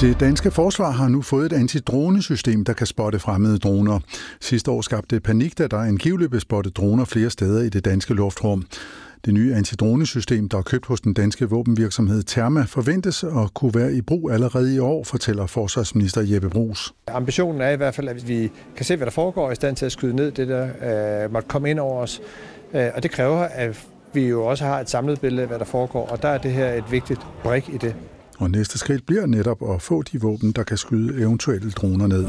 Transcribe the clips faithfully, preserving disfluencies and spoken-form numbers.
Det danske forsvar har nu fået et antidronesystem, der kan spotte fremmede droner. Sidste år skabte det panik, da der angiveligt blev spottet droner flere steder i det danske luftrum. Det nye antidronesystem, der er købt hos den danske våbenvirksomhed Terma, forventes at kunne være i brug allerede i år, fortæller forsvarsminister Jeppe Bruus. Ambitionen er i hvert fald, at vi kan se, hvad der foregår, og i stand til at skyde ned det, der øh, måtte komme ind over os. Og det kræver, at vi jo også har et samlet billede af, hvad der foregår, og der er det her et vigtigt brik i det. Og næste skridt bliver netop at få de våben, der kan skyde eventuelle droner ned.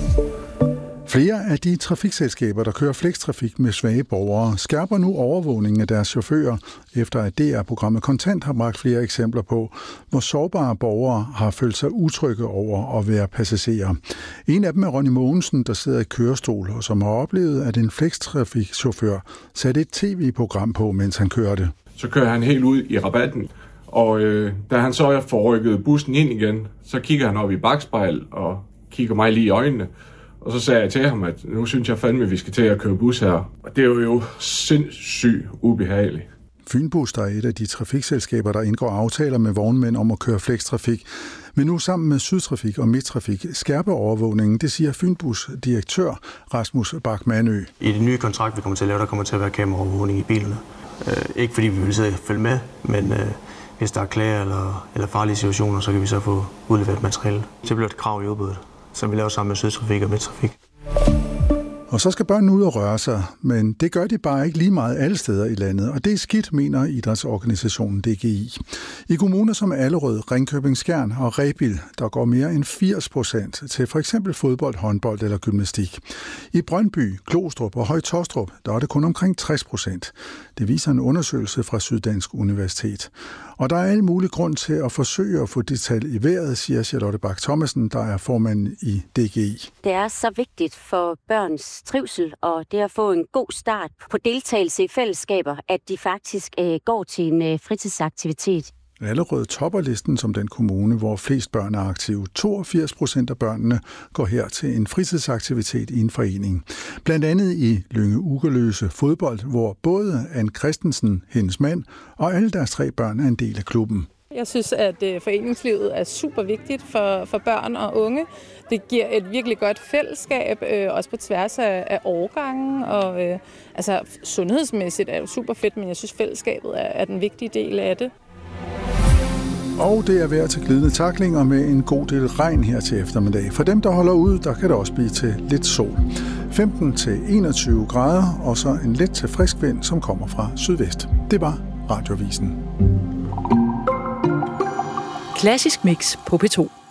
Flere af de trafikselskaber, der kører flextrafik med svage borgere, skærper nu overvågningen af deres chauffører, efter at D R-programmet Kontant har bragt flere eksempler på, hvor sårbare borgere har følt sig utrygge over at være passagerer. En af dem er Ronny Mogensen, der sidder i kørestol, og som har oplevet, at en flextrafikchauffør satte et tv-program på, mens han kørte. Så kører han helt ud i rabatten, og øh, da han så får rykket bussen ind igen, så kigger han op i bakspejl og kigger mig lige i øjnene. Og så sagde jeg til ham, at nu synes jeg fandme, at vi skal til at køre bus her. Og det er jo sindssygt ubehageligt. Fynbus, der er et af de trafikselskaber, der indgår aftaler med vognmænd om at køre flextrafik, men nu sammen med Sydtrafik og Midttrafik skærper overvågningen, det siger Fynbus direktør Rasmus Bach-Manø. I det nye kontrakt, vi kommer til at lave, der kommer til at være kameraovervågning i bilerne. Øh, ikke fordi vi vil sidde og følge med, men øh, hvis der er klager eller, eller farlige situationer, så kan vi så få udleveret materiale. Det bliver et krav i udbuddet, som vi laver sammen med Sydtrafik og Midttrafik. Og så skal børnene ud og røre sig, men det gør de bare ikke lige meget alle steder i landet, og det er skidt, mener idrætsorganisationen D G I. I kommuner som Allerød, Ringkøbing Skjern og Rebild, der går mere end firs procent til for eksempel fodbold, håndbold eller gymnastik. I Brøndby, Glostrup og Høje-Taastrup, der er det kun omkring tres procent. Det viser en undersøgelse fra Syddansk Universitet. Og der er alle mulige grund til at forsøge at få det tal i vejret, siger Charlotte Bach-Thomasen, der er formand i D G I. Det er så vigtigt for børns trivsel og det at få en god start på deltagelse i fællesskaber, at de faktisk øh, går til en øh, fritidsaktivitet. Allerød topper listen som den kommune, hvor flest børn er aktive. toogfirs procent af børnene går her til en fritidsaktivitet i en forening. Blandt andet i Lynge Ugerløse fodbold, hvor både Ann Christensen, hendes mand, og alle deres tre børn er en del af klubben. Jeg synes, at foreningslivet er super vigtigt for, for børn og unge. Det giver et virkelig godt fællesskab, øh, også på tværs af, af årgangen. Og, øh, altså, sundhedsmæssigt er det super fedt, men jeg synes, fællesskabet er, er den vigtige del af det. Og det er vejr til glidende tacklinger med en god del regn her til eftermiddag. For dem, der holder ud, der kan det også blive til lidt sol. femten til enogtyve grader, og så en let til frisk vind, som kommer fra sydvest. Det var Radiovisen. Klassisk Mix på P to.